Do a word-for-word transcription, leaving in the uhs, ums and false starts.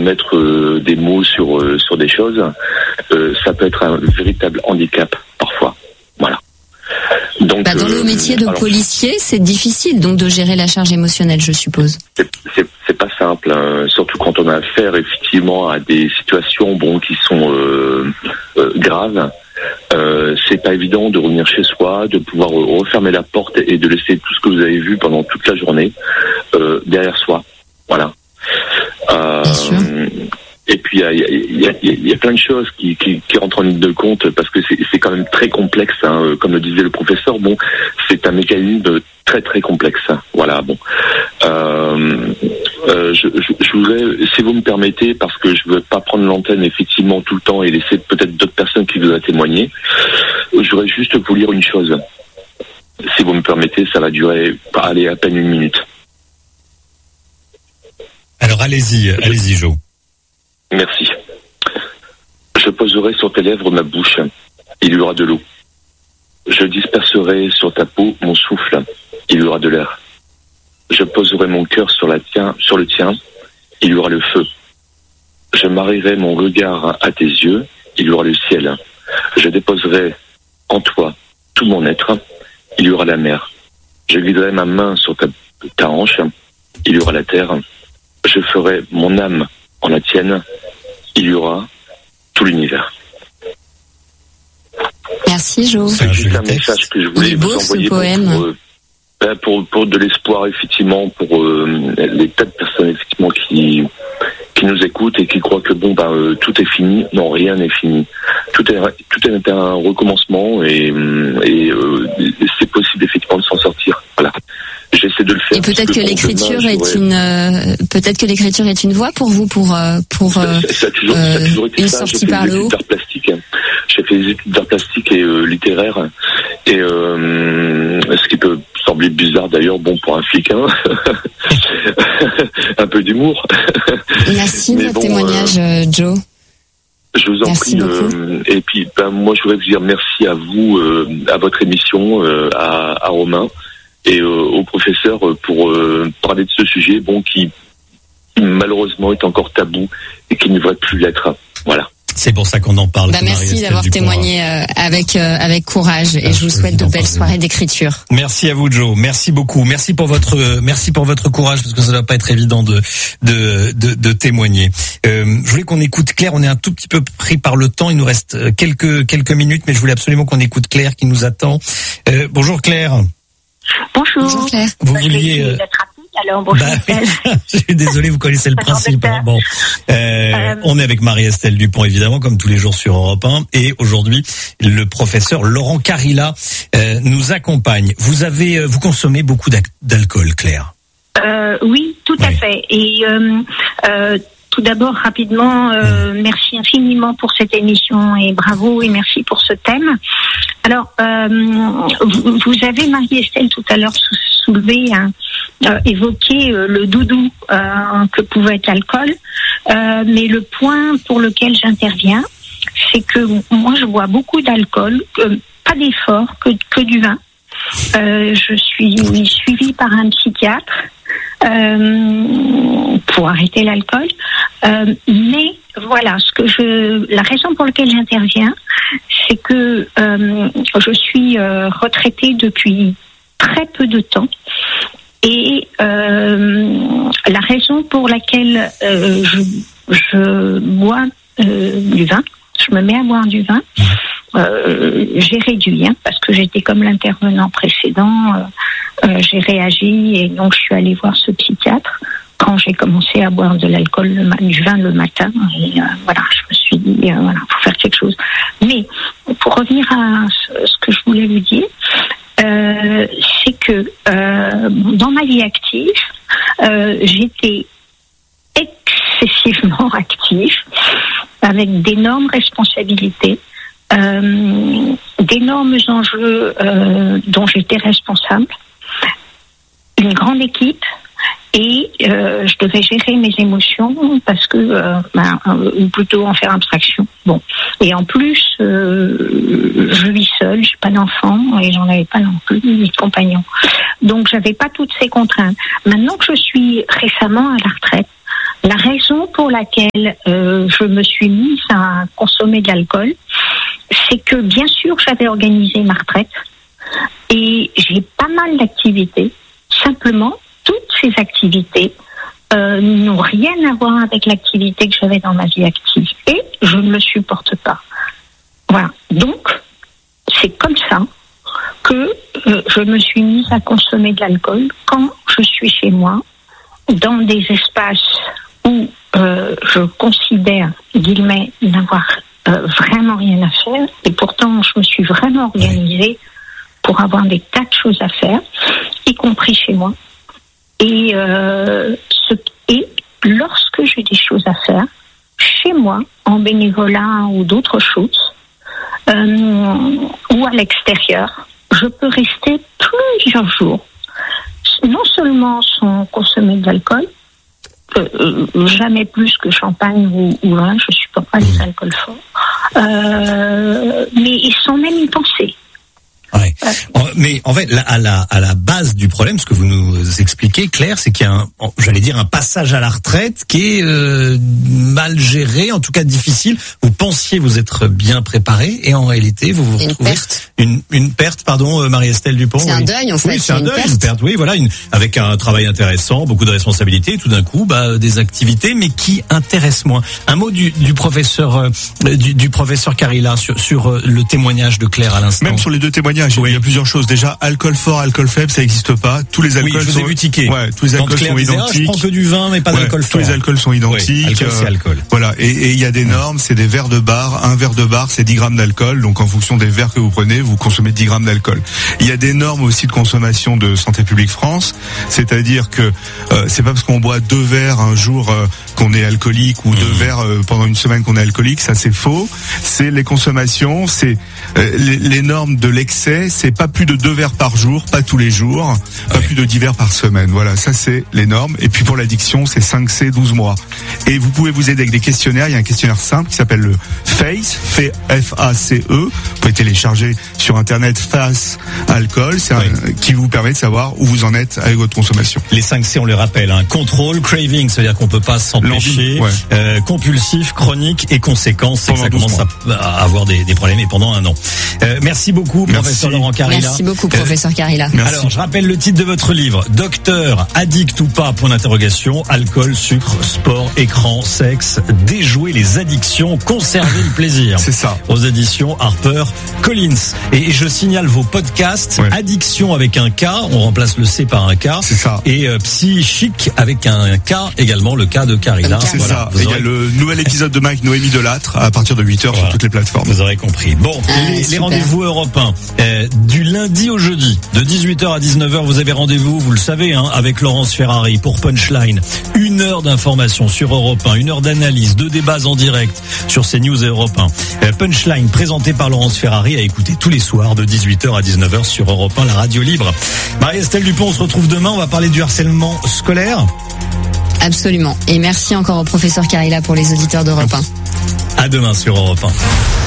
mettre euh, des mots sur euh, sur des choses, euh, ça peut être un véritable handicap parfois. Voilà. Donc, bah dans euh, le métier de alors, policier, c'est difficile donc de gérer la charge émotionnelle, je suppose. C'est, c'est, c'est pas simple, hein, surtout quand on a affaire effectivement à des situations bon qui sont euh, euh, graves. Euh, c'est pas évident de revenir chez soi, de pouvoir refermer la porte et de laisser tout ce que vous avez vu pendant toute la journée euh, derrière soi. Voilà. Euh, et puis il y, y, y, y a plein de choses qui, qui, qui rentrent en ligne de compte parce que c'est, c'est quand même très complexe, hein, comme le disait le professeur. Bon, c'est un mécanisme très très complexe. Voilà. Bon. Euh, euh, je, je, je voudrais, si vous me permettez, parce que je veux pas prendre l'antenne effectivement tout le temps et laisser peut-être d'autres personnes qui voudraient témoigner, je voudrais juste vous lire une chose. Si vous me permettez, ça va durer, allez, à peine une minute. Alors allez-y, je... allez-y, Jo. Merci. Je poserai sur tes lèvres ma bouche, il y aura de l'eau. Je disperserai sur ta peau mon souffle, il y aura de l'air. Je poserai mon cœur sur, la tien, sur le tien, il y aura le feu. Je marierai mon regard à tes yeux, il y aura le ciel. Je déposerai en toi tout mon être, il y aura la mer. Je glisserai ma main sur ta, ta hanche, il y aura la terre. Je ferai mon âme en la tienne, il y aura tout l'univers. Merci Jo. C'est juste un message que je voulais vous envoyer pour, pour, euh, pour, pour de l'espoir effectivement pour euh, les tas de personnes effectivement qui qui nous écoutent et qui croient que bon bah euh, tout est fini. Non, rien n'est fini. Tout est tout est un recommencement et et euh, c'est possible effectivement de s'en sortir. Voilà. J'essaie de le faire. Et peut-être que, que l'écriture demain, est une, euh, peut-être que l'écriture est une voie pour vous, pour euh, pour euh, ça, ça a toujours, euh, ça a toujours été une ça. sortie par le haut. D'art plastique. J'ai fait des études d'art plastique et euh, littéraire, et euh, ce qui peut sembler bizarre d'ailleurs, bon pour un flic, hein. Un peu d'humour. Merci de votre bon, témoignage, euh, Jo. Je vous en merci prie. Euh, et puis, ben, moi, je voudrais vous dire merci à vous, euh, à votre émission, euh, à, à Romain et euh, au professeur pour euh, parler de ce sujet, bon, qui malheureusement est encore tabou et qui ne devrait plus l'être. Voilà. C'est pour ça qu'on en parle. Bah merci d'avoir témoigné euh, avec euh, avec courage et ah, je vous souhaite de belles soirées d'écriture. Merci à vous, Jo. Merci beaucoup. Merci pour votre euh, merci pour votre courage parce que ça ne doit pas être évident de de de, de témoigner. Euh, je voulais qu'on écoute Claire. On est un tout petit peu pris par le temps. Il nous reste quelques quelques minutes, mais je voulais absolument qu'on écoute Claire qui nous attend. Euh, bonjour Claire. Bonjour. Bonjour Claire. Vous vouliez euh... Alors, bonjour. Bah, je suis désolé, vous connaissez le principe. Hein. Bon, euh, euh, on est avec Marie-Estelle Dupont, évidemment, comme tous les jours sur Europe un. Et aujourd'hui, le professeur Laurent Carilla euh, nous accompagne. Vous avez, vous consommez beaucoup d'alcool, Claire? euh, Oui, tout oui. à fait. Et euh, euh, tout d'abord, rapidement, euh, mmh. merci infiniment pour cette émission et bravo et merci pour ce thème. Alors, euh, vous, vous avez, Marie-Estelle, tout à l'heure soulevé, hein, euh, évoqué euh, le doudou euh, que pouvait être l'alcool. Euh, mais le point pour lequel j'interviens, c'est que moi, je bois beaucoup d'alcool, euh, pas d'effort, que, que du vin. Euh, je suis suivie par un psychiatre euh, pour arrêter l'alcool. Euh, mais voilà, ce que je, la raison pour laquelle j'interviens, c'est que euh, je suis euh, retraitée depuis très peu de temps. Et euh, la raison pour laquelle euh, je, je bois euh, du vin, je me mets à boire du vin, euh, j'ai réduit, hein, parce que j'étais comme l'intervenant précédent, euh, euh, j'ai réagi et donc je suis allée voir ce psychiatre quand j'ai commencé à boire de l'alcool, le ma- du vin le matin. Et euh, voilà, je me suis dit, euh, voilà, faut faire quelque chose. Mais pour revenir à ce, ce que je voulais vous dire, Euh, c'est que euh, dans ma vie active, euh, j'étais excessivement active, avec d'énormes responsabilités, euh, d'énormes enjeux euh, dont j'étais responsable, une grande équipe, et euh, je devais gérer mes émotions parce que, euh, ben, ou plutôt en faire abstraction. Bon, et en plus, euh, je vis seule, j'ai pas d'enfant et j'en avais pas non plus ni de compagnon. Donc j'avais pas toutes ces contraintes. Maintenant que je suis récemment à la retraite, la raison pour laquelle euh, je me suis mise à consommer de l'alcool, c'est que bien sûr j'avais organisé ma retraite et j'ai pas mal d'activités. Simplement, toutes ces activités euh, n'ont rien à voir avec l'activité que j'avais dans ma vie active et je ne le supporte pas. Voilà. Donc, c'est comme ça que euh, je me suis mise à consommer de l'alcool quand je suis chez moi, dans des espaces où euh, je considère, guillemets, n'avoir euh, vraiment rien à faire. Et pourtant, je me suis vraiment organisée pour avoir des tas de choses à faire, y compris chez moi. Et, euh, ce, et lorsque j'ai des choses à faire, chez moi, en bénévolat ou d'autres choses, euh, ou à l'extérieur, je peux rester plusieurs jours, non seulement sans consommer de l'alcool, euh, jamais plus que champagne ou, ou vin, je ne supporte pas les alcools forts, euh, mais sans même y penser. Ouais. Mais en fait, à la à la base du problème, ce que vous nous expliquez, Claire, c'est qu'il y a un, j'allais dire, un passage à la retraite qui est euh, mal géré, en tout cas difficile. Vous pensiez vous être bien préparé, et en réalité, vous vous retrouvez une perte. Une, une perte, pardon, Marie-Estelle Dupont. C'est oui. un deuil, en fait. Oui, c'est un une deuil, perte. une perte. Oui, voilà, une, avec un travail intéressant, beaucoup de responsabilités, et tout d'un coup, bah, des activités, mais qui intéressent moins. Un mot du, du professeur, euh, du, du professeur Carilla sur sur euh, le témoignage de Claire à l'instant. Même sur les deux témoignages. Oui. Il y a plusieurs choses. Déjà, alcool fort, alcool faible, ça n'existe pas. Tous les alcools oui, je vous ai sont vu tiquer. Ouais, tous les alcools sont disait, identiques. Ah, je prends que du vin, mais pas ouais, d'alcool fort. Tous les alcools sont identiques. Oui, alcool, c'est alcool. Euh, voilà. Et il y a des normes. C'est des verres de bar. Un verre de bar, c'est dix grammes d'alcool. Donc, en fonction des verres que vous prenez, vous consommez dix grammes d'alcool. Il y a des normes aussi de consommation de Santé publique France. C'est-à-dire que euh, c'est pas parce qu'on boit deux verres un jour euh, qu'on est alcoolique ou mmh. deux verres euh, pendant une semaine qu'on est alcoolique. Ça, c'est faux. C'est les consommations. C'est euh, les, les normes de l'excès. C'est pas plus de deux verres par jour, pas tous les jours, pas ouais. plus de dix verres par semaine. Voilà, ça c'est les normes. Et puis pour l'addiction, c'est cinq C, douze mois. Et vous pouvez vous aider avec des questionnaires. Il y a un questionnaire simple qui s'appelle le FACE, F A C E. Vous pouvez télécharger sur Internet FACE Alcool, c'est ouais. un, qui vous permet de savoir où vous en êtes avec votre consommation. Les cinq C, on les rappelle, hein. Contrôle, craving, c'est-à-dire qu'on peut pas s'empêcher, ouais. euh, compulsif, chronique et conséquence, c'est que ça commence à, à avoir des, des problèmes et pendant un an. Euh, merci beaucoup, merci. Professeur Laurent Carilla. Merci beaucoup, professeur Carilla. Merci. Alors, je rappelle le titre de votre livre. Docteur, addict ou pas, point d'interrogation. Alcool, sucre, sport, écran, sexe. Déjouer les addictions, conserver le plaisir. C'est ça. Aux éditions Harper Collins. Et je signale vos podcasts. Ouais. Addiction avec un K. On remplace le C par un K. C'est ça. Et euh, Psychique avec un K également, le K de Carilla. C'est voilà. ça. Il aurez... y a le nouvel épisode de Mike Noémie Delattre à partir de huit heures voilà. sur toutes les plateformes. Vous aurez compris. Bon, ah, les, les rendez-vous européens. Euh, du lundi au jeudi, de dix-huit heures à dix-neuf heures, vous avez rendez-vous, vous le savez, hein, avec Laurence Ferrari pour Punchline. Une heure d'information sur Europe un, une heure d'analyse, deux débats en direct sur CNews et Europe un. Euh, Punchline présenté par Laurence Ferrari à écouter tous les soirs de dix-huit heures à dix-neuf heures sur Europe un, la radio libre. Marie-Estelle Dupont, on se retrouve demain, on va parler du harcèlement scolaire. Absolument. Et merci encore au professeur Carilla pour les auditeurs d'Europe un. À demain sur Europe un.